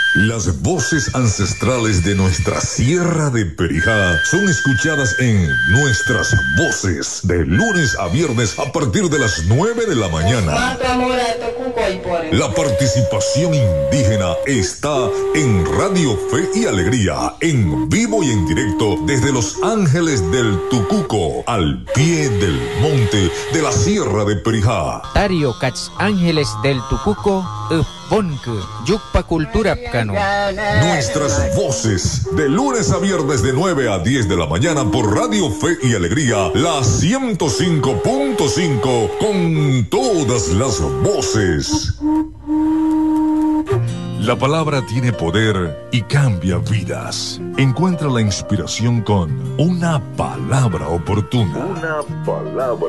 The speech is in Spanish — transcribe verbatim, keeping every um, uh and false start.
Las voces ancestrales de nuestra Sierra de Perijá son escuchadas en Nuestras Voces de lunes a viernes a partir de las nueve de la mañana. La participación indígena está en Radio Fe y Alegría, en vivo y en directo desde Los Ángeles del Tucuco, al pie del monte de la Sierra de Perijá. Tario Cats Ángeles del Tucuco, Ponque, Yucpa Cultura Pcano. Nuestras voces, de lunes a viernes de nueve a diez de la mañana por Radio Fe y Alegría, la ciento cinco punto cinco, con todas las voces. La palabra tiene poder y cambia vidas. Encuentra la inspiración con una palabra oportuna. Una palabra